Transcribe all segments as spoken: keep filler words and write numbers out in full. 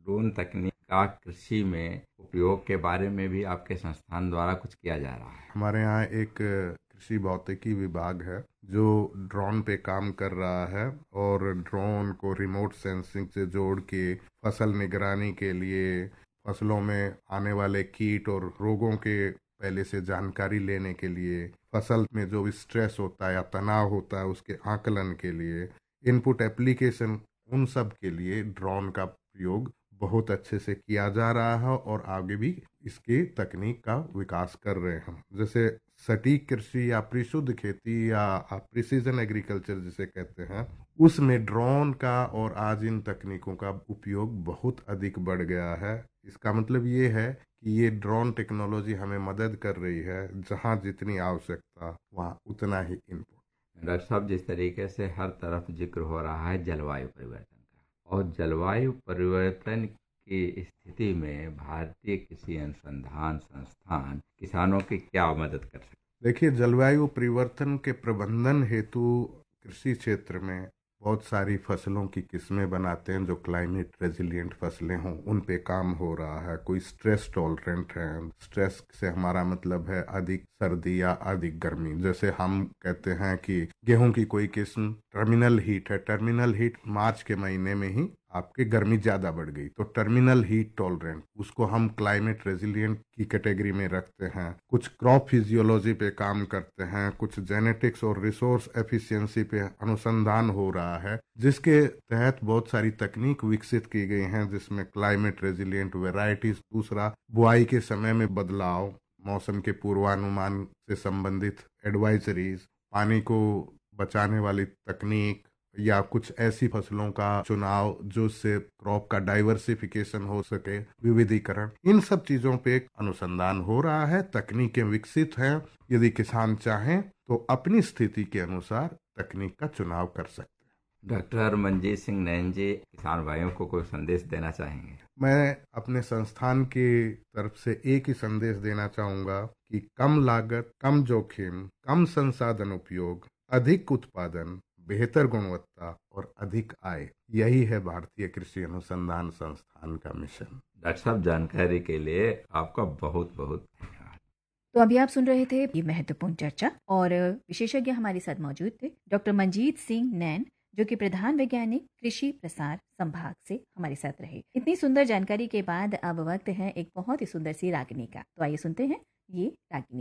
Drone तकनीक का कृषि में उपयोग के बारे में भी आपके संस्थान द्वारा कुछ किया जा रहा है। हमारे यहाँ एक कृषि भौतिकी विभाग है जो ड्रोन पे काम कर रहा है और ड्रोन को रिमोट सेंसिंग से जोड़ के फसल निगरानी के लिए फसलों में आने वाले कीट और रोगों के पहले से जानकारी लेने के लिए, फसल में जो भी स्ट्रेस होता है या तनाव होता है उसके आकलन के लिए, इनपुट एप्लीकेशन, उन सब के लिए ड्रोन का प्रयोग बहुत अच्छे से किया जा रहा है और आगे भी इसके तकनीक का विकास कर रहे हैं। जैसे सटीक कृषि या परिशुद्ध खेती या प्रिसीजन एग्रीकल्चर जिसे कहते हैं, उसमें ड्रोन का और आज इन तकनीकों का उपयोग बहुत अधिक बढ़ गया है। इसका मतलब ये है कि ये ड्रोन टेक्नोलॉजी हमें मदद कर रही है, जहाँ जितनी आवश्यकता वहाँ उतना ही इनपुट। डॉक्टर साहब, जिस तरीके से हर तरफ जिक्र हो रहा है जलवायु परिवर्तन का, और जलवायु परिवर्तन की स्थिति में भारतीय कृषि अनुसंधान संस्थान किसानों की क्या मदद कर सकते हैं? देखिए, जलवायु परिवर्तन के प्रबंधन हेतु कृषि क्षेत्र में बहुत सारी फसलों की किस्में बनाते हैं जो क्लाइमेट रेजिलिएंट फसलें हों, उन पे काम हो रहा है। कोई स्ट्रेस टॉलरेंट है, स्ट्रेस से हमारा मतलब है अधिक सर्दी या अधिक गर्मी। जैसे हम कहते हैं कि गेहूं की कोई किस्म टर्मिनल हीट है, टर्मिनल हीट मार्च के महीने में ही आपकी गर्मी ज्यादा बढ़ गई तो टर्मिनल हीट टॉलरेंट, उसको हम क्लाइमेट रेजिलिएंट की कैटेगरी में रखते हैं। कुछ क्रॉप फिजियोलॉजी पे काम करते हैं, कुछ जेनेटिक्स और रिसोर्स एफिशिएंसी पे अनुसंधान हो रहा है, जिसके तहत बहुत सारी तकनीक विकसित की गई हैं जिसमें क्लाइमेट रेजिलिएंट वेराइटीज, दूसरा बुआई के समय में बदलाव, मौसम के पूर्वानुमान से संबंधित एडवाइजरीज, पानी को बचाने वाली तकनीक या कुछ ऐसी फसलों का चुनाव जो से क्रॉप का डाइवर्सिफिकेशन हो सके, विविधीकरण, इन सब चीजों पे अनुसंधान हो रहा है। तकनीकें विकसित हैं, यदि किसान चाहें तो अपनी स्थिति के अनुसार तकनीक का चुनाव कर सकते हैं। डॉक्टर मंजीत सिंह नैन जी, किसान भाइयों को कोई संदेश देना चाहेंगे? मैं अपने संस्थान की तरफ से एक ही संदेश देना चाहूंगा कि कम लागत, कम जोखिम, कम संसाधन उपयोग, अधिक उत्पादन, बेहतर गुणवत्ता और अधिक आय, यही है भारतीय कृषि अनुसंधान संस्थान का मिशन। डॉक्टर साहब, जानकारी के लिए आपका बहुत बहुत धन्यवाद। तो अभी आप सुन रहे थे ये महत्वपूर्ण चर्चा और विशेषज्ञ हमारे साथ मौजूद थे डॉक्टर मंजीत सिंह नैन, जो कि प्रधान वैज्ञानिक कृषि प्रसार संभाग से हमारे साथ रहे। इतनी सुंदर जानकारी के बाद अब वक्त है एक बहुत ही सुंदर सी रागिनी का, तो आइए सुनते हैं ये रागिनी।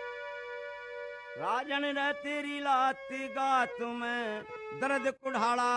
राजन रे तेरी लात गात में दर्द कुढ़ाड़ा